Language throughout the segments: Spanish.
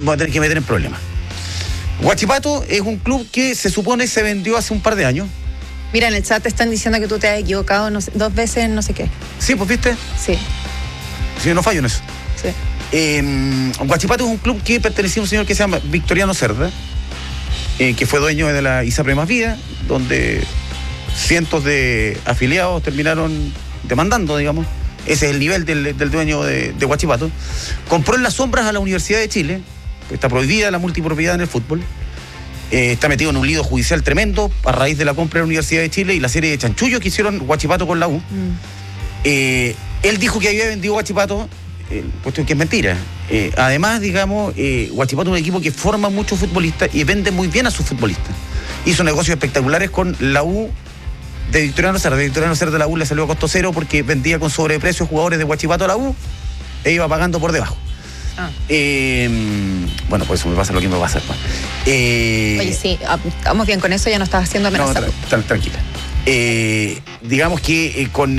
voy a tener que meter en problemas. Huachipato es un club que se supone se vendió hace un par de años. Mira, en el chat te están diciendo que tú te has equivocado 2 veces en no sé qué. Sí, pues viste. Sí. Sí, no fallo en eso. Sí. Huachipato es un club que pertenecía a un señor que se llama Victoriano Cerda, que fue dueño de la ISAPRE Más Vida, donde cientos de afiliados terminaron demandando, digamos. Ese es el nivel del dueño de Huachipato. Compró en las sombras a la Universidad de Chile. Está prohibida la multipropiedad en el fútbol. Está metido en un lío judicial tremendo a raíz de la compra de la Universidad de Chile y la serie de chanchullos que hicieron Huachipato con la U. Él dijo que había vendido Huachipato, puesto que es mentira. Además, digamos, Huachipato es un equipo que forma muchos futbolistas y vende muy bien a sus futbolistas. Hizo negocios espectaculares con la U de Victoriano Cerda. Victoriano Cerda de la U le salió a costo cero porque vendía con sobreprecio jugadores de Huachipato a la U e iba pagando por debajo. Bueno, pues eso me pasa lo que me pasa. Oye, sí, estamos bien con eso, ya no estás haciendo amenazado. No, tranquila. Digamos que con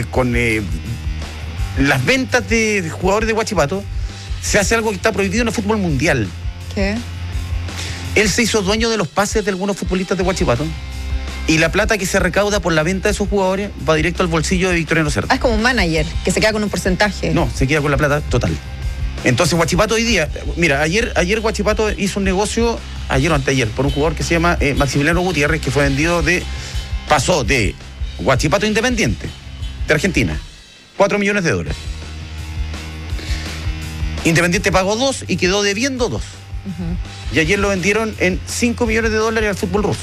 las ventas de jugadores de Huachipato se hace algo que está prohibido en el fútbol mundial. ¿Qué? Él se hizo dueño de los pases de algunos futbolistas de Huachipato y la plata que se recauda por la venta de esos jugadores va directo al bolsillo de Victoriano Cerda. Es como un manager que se queda con un porcentaje. No, se queda con la plata total. Entonces Huachipato hoy día, mira, ayer Huachipato hizo un negocio, ayer o anteayer, por un jugador que se llama Maximiliano Gutiérrez, que fue vendido pasó de Huachipato Independiente, de Argentina, $4 millones. Independiente pagó 2 y quedó debiendo 2. Y ayer lo vendieron en $5 millones al fútbol ruso.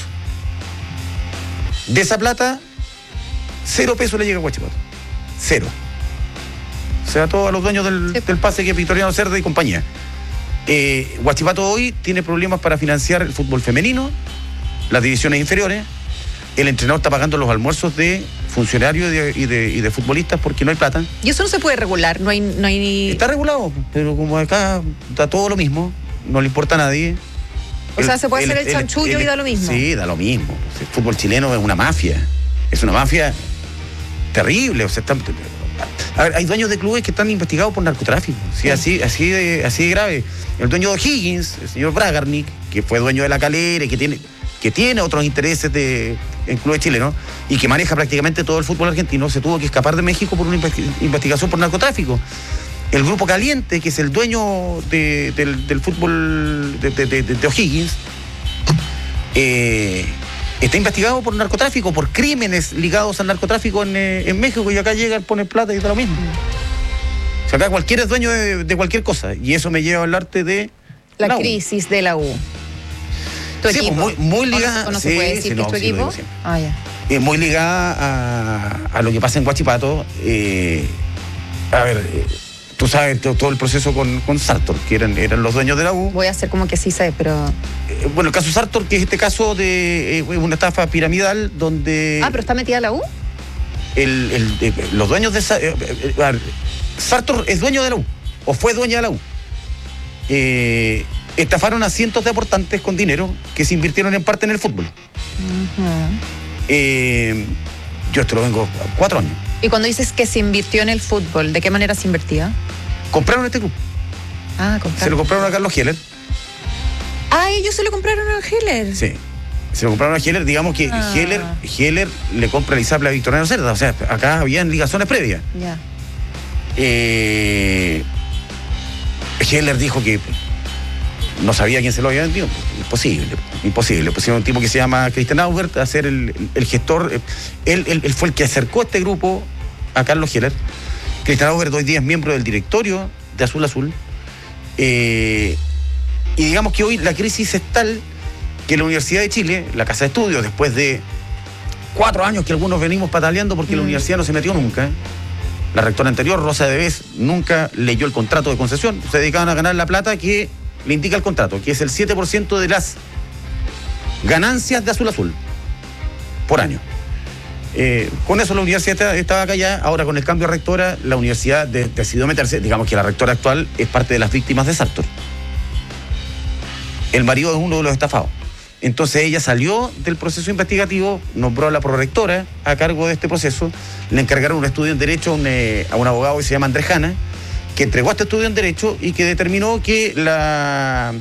De esa plata, 0 pesos le llega a Huachipato. 0. O sea, todo a los dueños del pase, que es Victoriano Cerda y compañía. Huachipato hoy tiene problemas para financiar el fútbol femenino, las divisiones inferiores. El entrenador está pagando los almuerzos de funcionarios y de futbolistas porque no hay plata. Y eso no se puede regular, no hay... Está regulado, pero como acá da todo lo mismo, no le importa a nadie. O sea, se puede hacer el chanchullo y da lo mismo. Sí, da lo mismo. El fútbol chileno es una mafia. Es una mafia terrible. O sea, a ver, hay dueños de clubes que están investigados por narcotráfico. Sí, así de grave. El dueño de O'Higgins, el señor Bragarnik, que fue dueño de La Calera y que tiene otros intereses en clubes chilenos y que maneja prácticamente todo el fútbol argentino, se tuvo que escapar de México por una investigación por narcotráfico. El Grupo Caliente, que es el dueño del fútbol de O'Higgins, está investigado por narcotráfico, por crímenes ligados al narcotráfico en México, y acá llega, pone plata y da lo mismo. O sea, acá cualquiera es dueño de cualquier cosa, y eso me lleva a hablarte de la crisis de la U. ¿Tu equipo? Pues muy ligada. ¿No se puede decir que es tu equipo? Ya. Muy ligada a lo que pasa en Huachipato. A ver, tú sabes todo el proceso con Sartor, que eran los dueños de la U. Voy a hacer como que sí sé, pero... Bueno, el caso Sartor, que es este caso de una estafa piramidal donde... ¿pero está metida la U? Los dueños de... Sartor es dueño de la U, o fue dueña de la U. Estafaron a cientos de aportantes con dinero que se invirtieron en parte en el fútbol. Yo esto lo vengo 4 años. Y cuando dices que se invirtió en el fútbol, ¿de qué manera se invertía? Compraron este club. Compraron. Se lo compraron a Carlos Heller. Ellos se lo compraron a Heller. Sí, se lo compraron a Heller. Digamos que Heller le compra el ISAPRE a Victoriano Cerda. O sea, acá habían ligaciones previas. Ya. Heller dijo que no sabía quién se lo había vendido. Imposible. Pusieron un tipo que se llama Christian Aubert a ser el gestor. Él fue el que acercó a este grupo a Carlos Heller. Christian Aubert hoy día es miembro del directorio de Azul Azul. Y digamos que hoy la crisis es tal que la Universidad de Chile, la Casa de Estudios, después de 4 años que algunos venimos pataleando porque la universidad no se metió nunca. La rectora anterior, Rosa Debes, nunca leyó el contrato de concesión. Se dedicaban a ganar la plata que le indica el contrato, que es el 7% de las ganancias de Azul Azul por año. Con eso la universidad estaba callada. Ahora, con el cambio de rectora, la universidad decidió meterse. Digamos que la rectora actual es parte de las víctimas de Sartor. El marido es uno de los estafados. Entonces ella salió del proceso investigativo, nombró a la prorectora a cargo de este proceso, le encargaron un estudio en Derecho a un abogado que se llama Andrés Jana, que entregó este estudio en Derecho y que determinó que